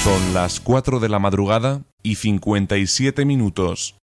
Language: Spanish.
Son las 4 de la madrugada y 57 minutos.